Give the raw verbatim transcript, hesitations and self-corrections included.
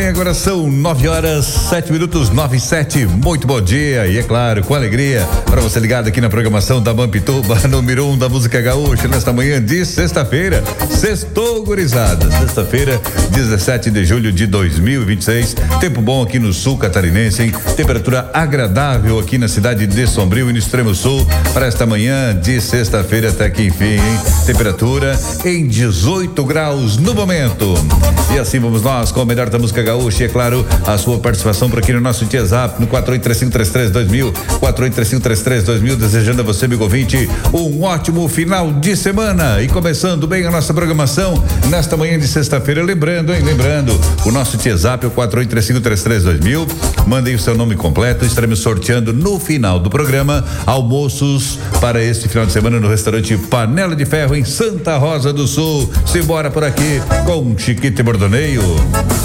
Agora são nove horas, sete minutos, nove e sete. Muito bom dia e, é claro, com alegria, para você ligado aqui na programação da Mampituba, número um da música gaúcha, nesta manhã de sexta-feira. Sextou, gurizada. Sexta-feira, dezessete de julho de dois mil e vinte e seis. Tempo bom aqui no sul catarinense, hein? Temperatura agradável aqui na cidade de Sombrio e no extremo sul para esta manhã de sexta-feira até que enfim, hein? Temperatura em dezoito graus no momento. E assim vamos nós com o melhor da música gaúcha e, é claro, a sua participação por aqui no nosso WhatsApp no quatro oito três cinco três três dois mil, quatro oito três cinco três três dois mil, desejando a você, amigo ouvinte, um ótimo final de semana e começando bem a nossa programação nesta manhã de sexta-feira. Lembrando, hein? Lembrando, o nosso WhatsApp é o quatro oito três cinco três três dois mil. Mandem o seu nome completo, estaremos sorteando no final do programa almoços para este final de semana no restaurante Panela de Ferro em Santa Rosa do Sul. Simbora por aqui com Chiquito e Bordoneio.